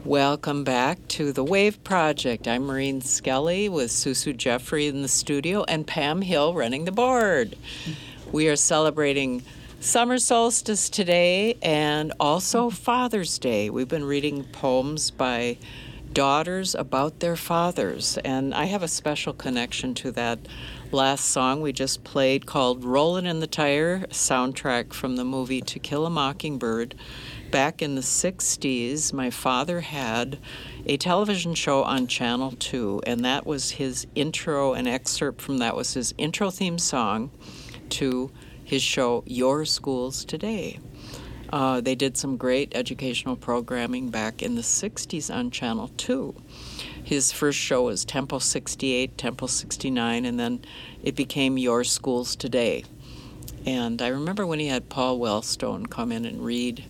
Welcome back to the Wave Project. I'm Maureen Skelly with Susu Jeffrey in the studio and Pam Hill running the board. We are celebrating summer solstice today and also Father's Day. We've been reading poems by daughters about their fathers, and I have a special connection to that last song we just played called Rollin' in the Tire, soundtrack from the movie To Kill a Mockingbird. Back in the 60s, my father had a television show on Channel 2, and that was his intro, an excerpt from that was his intro theme song to his show, Your Schools Today. They did some great educational programming back in the 60s on Channel 2. His first show was Tempo 68, Tempo 69, and then it became Your Schools Today. And I remember when he had Paul Wellstone come in and read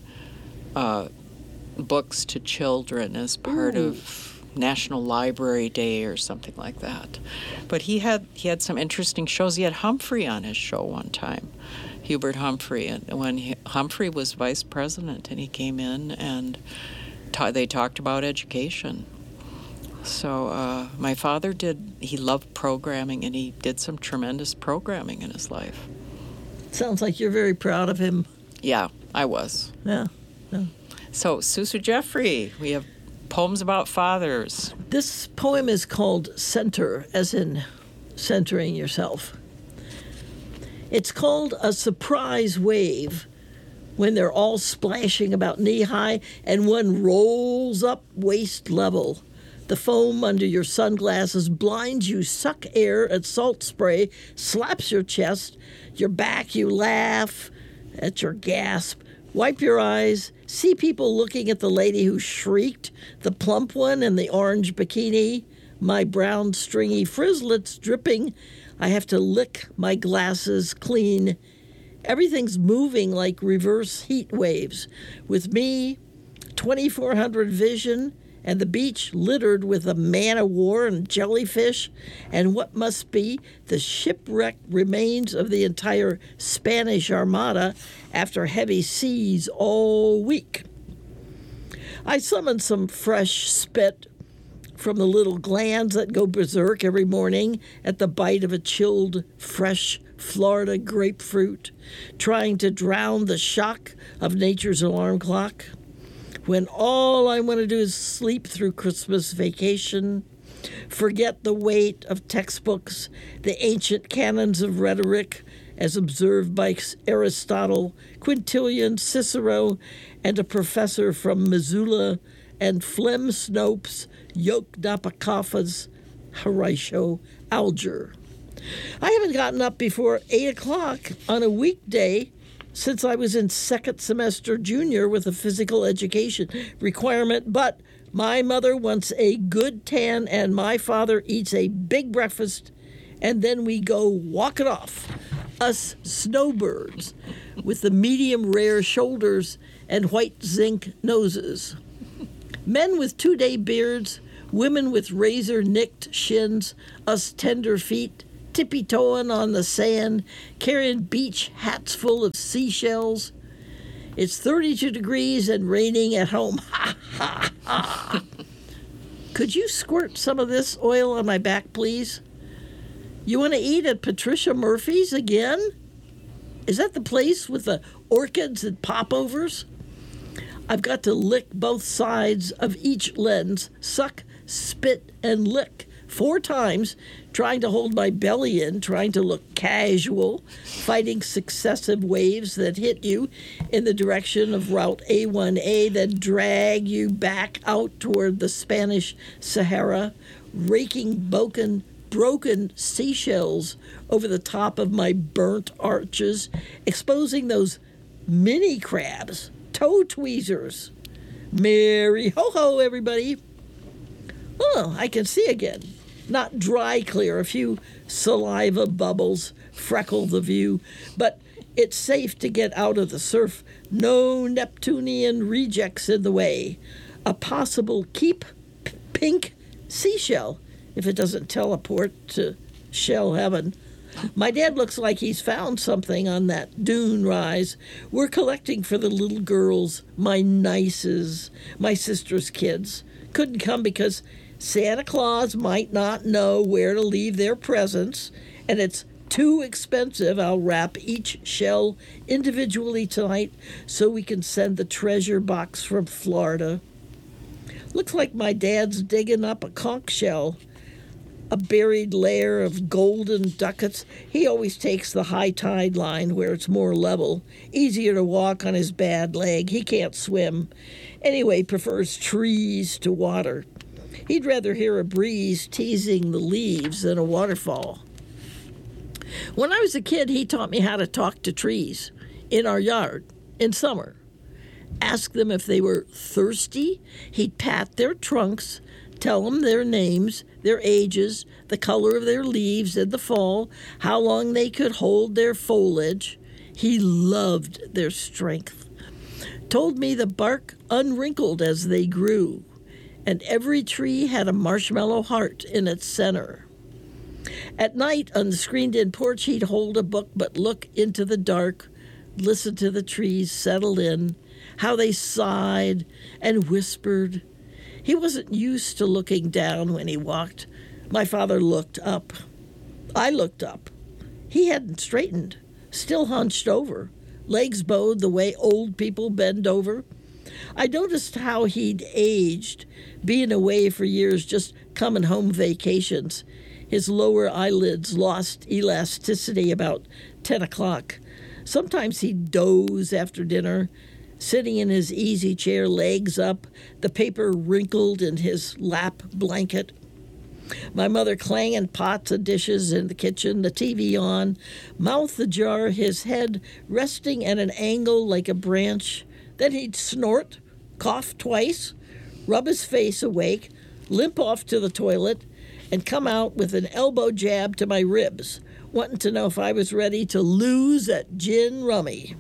books to children as part of National Library Day or something like that. But he had some interesting shows. He had Humphrey on his show one time, Hubert Humphrey, and when Humphrey was vice president, and he came in and they talked about education. So my father he loved programming, and he did some tremendous programming in his life. Sounds like you're very proud of him. Yeah, I was. Yeah. So, Susu Jeffrey, we have poems about fathers. This poem is called Center, as in centering yourself. It's called A Surprise Wave when they're all splashing about knee-high and one rolls up waist level. The foam under your sunglasses blinds you, suck air at salt spray, slaps your chest, your back, you laugh at your gasp. Wipe your eyes, see people looking at the lady who shrieked, the plump one in the orange bikini, my brown stringy frizzlets dripping. I have to lick my glasses clean. Everything's moving like reverse heat waves. With me, 2400 vision, and the beach littered with a man-o'-war and jellyfish, and what must be the shipwrecked remains of the entire Spanish Armada after heavy seas all week. I summoned some fresh spit from the little glands that go berserk every morning at the bite of a chilled, fresh Florida grapefruit, trying to drown the shock of nature's alarm clock. When all I want to do is sleep through Christmas vacation, forget the weight of textbooks, the ancient canons of rhetoric, as observed by Aristotle, Quintilian, Cicero, and a professor from Missoula, and Flem Snopes, Yoknapakafa's Horatio Alger. I haven't gotten up before 8 o'clock on a weekday since I was in second semester junior with a physical education requirement, but my mother wants a good tan and my father eats a big breakfast, and then we go walk it off, us snowbirds with the medium rare shoulders and white zinc noses. Men with 2-day beards, women with razor-nicked shins, us tender feet, tippy-toeing on the sand, carrying beach hats full of seashells. It's 32 degrees and raining at home. Ha, ha, ha. Could you squirt some of this oil on my back, please? You want to eat at Patricia Murphy's again? Is that the place with the orchids and popovers? I've got to lick both sides of each lens, suck, spit, and lick 4 times, trying to hold my belly in, trying to look casual, fighting successive waves that hit you in the direction of Route A1A that drag you back out toward the Spanish Sahara, raking broken seashells over the top of my burnt arches, exposing those mini crabs, toe tweezers. Merry ho-ho, everybody. Oh, I can see again. Not dry clear, a few saliva bubbles freckle the view, but it's safe to get out of the surf. No Neptunian rejects in the way. A possible pink seashell, if it doesn't teleport to shell heaven. My dad looks like he's found something on that dune rise. We're collecting for the little girls, my nieces, my sister's kids. Couldn't come because Santa Claus might not know where to leave their presents, and it's too expensive. I'll wrap each shell individually tonight so we can send the treasure box from Florida. Looks like my dad's digging up a conch shell, a buried lair of golden ducats. He always takes the high tide line where it's more level, easier to walk on his bad leg. He can't swim. Anyway, prefers trees to water. He'd rather hear a breeze teasing the leaves than a waterfall. When I was a kid, he taught me how to talk to trees in our yard in summer. Ask them if they were thirsty. He'd pat their trunks, tell them their names, their ages, the color of their leaves in the fall, how long they could hold their foliage. He loved their strength. Told me the bark unwrinkled as they grew, and every tree had a marshmallow heart in its center. At night, on the screened-in porch, he'd hold a book but look into the dark, listen to the trees settle in, how they sighed and whispered. He wasn't used to looking down when he walked. My father looked up. I looked up. He hadn't straightened, still hunched over, legs bowed the way old people bend over. I noticed how he'd aged, being away for years, just coming home vacations. His lower eyelids lost elasticity about 10 o'clock. Sometimes he'd doze after dinner, sitting in his easy chair, legs up, the paper wrinkled in his lap blanket. My mother clanging pots and dishes in the kitchen, the TV on, mouth ajar, his head resting at an angle like a branch. Then he'd snort, cough twice, rub his face awake, limp off to the toilet, and come out with an elbow jab to my ribs, wanting to know if I was ready to lose at gin rummy.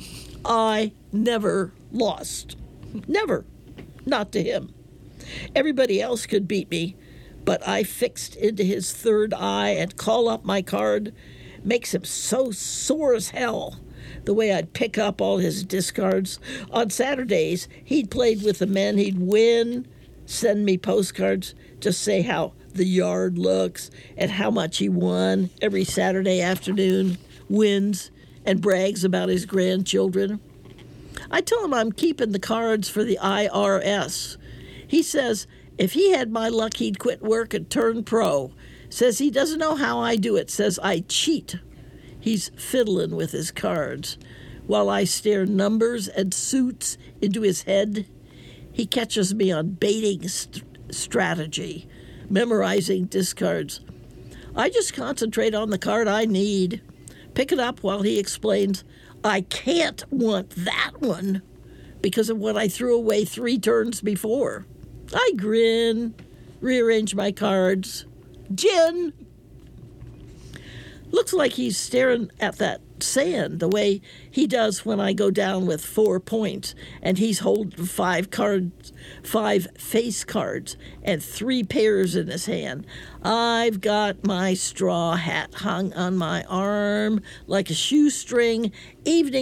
I never lost. Never. Not to him. Everybody else could beat me, but I fixed into his third eye and call up my card. Makes him so sore as hell, the way I'd pick up all his discards. On Saturdays, he'd played with the men. He'd win, send me postcards, just say how the yard looks and how much he won every Saturday afternoon, wins, and brags about his grandchildren. I tell him I'm keeping the cards for the IRS. He says if he had my luck, he'd quit work and turn pro. Says he doesn't know how I do it. Says I cheat. He's fiddling with his cards while I stare numbers and suits into his head. He catches me on baiting strategy, memorizing discards. I just concentrate on the card I need. Pick it up while he explains, I can't want that one because of what I threw away 3 turns before. I grin, rearrange my cards. Gin! Looks like he's staring at that sand the way he does when I go down with 4 points, and he's holding 5 face cards, and 3 pairs in his hand. I've got my straw hat hung on my arm like a shoestring. Evening